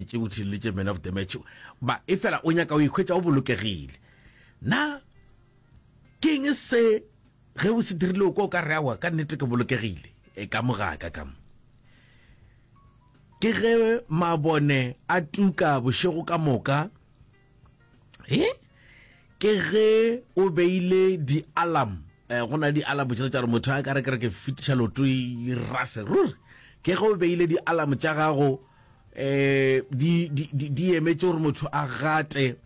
tše o thilletše man of the match ba e fela o nyaka o ikhwetša o bolokegile na ke eng se ge o se dirile o ka re awa ka nnete ke bolokegile ka mogaka ka mo ke ge mabone a tuka bošego ka moka ke ge o beile di-alarm go na di-alarm tša tša re motho a ka re ke fetiša loto e rase ruri ke ge o beile di-alarm tša gago di emetše gore motho a gate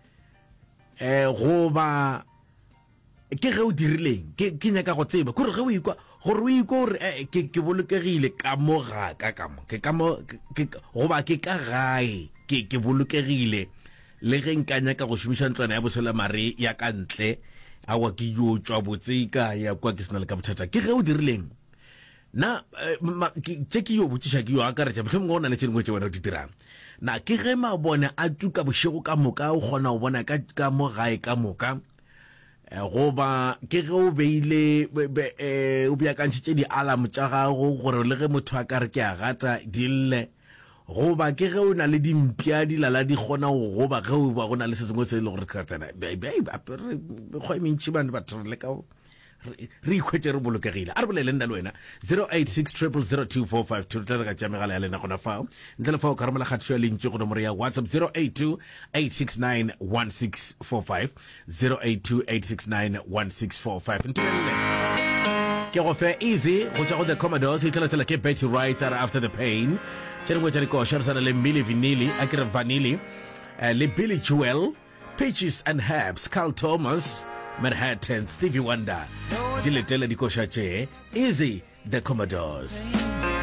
goba ke ge o dirileng ke nyaka go tseba kore ge o ikwa gore o ikwa gore ke bolokegile ka mogaka ka mo goba ke ka gae ke bolokegile le ge nka nyaka go šomiša ntlwana ya bosela mare ya ka ntle awa ke yo tšwa botse ka ya kwa ke sena le ka bothata ke ge o dirileng na tše ke yo botšiša ke yo akaretša mohlomong go na le tše dingwe tše wena o di dirang na ke ge mabone a tuka bošego ka moka o kgona go bona ka mo gae ka moka goba ke ge o beile o beakantšhitše di-alarm tša gago gore le ge motho a ka re ke a gata di lle goba ke ge o na le dimpia di lala di kgona go goba ge o ba go na le se sengwe se le gore ka tsena kgwa mentši bane batho re le ka re ikhwetse re bolokegile a re bolele nna le wena 086000245 re tla ka tša megala ya lena gona fao ntle le fao ka romela kgathišo ya lentši go nomoro ya whatsapp 082-869-1645 082-869-1645 ntolele ke go fe easy go tša go the Commodores e tlalatela ke Betty Wright after the pain tše dingwe tša dikoša re sana le Milli Vanilli a kere Vanilli le Billy Joel Peaches and Herbs Carl Thomas Manhattan Stevie Wonder di letela dikoša tše easy the Commodores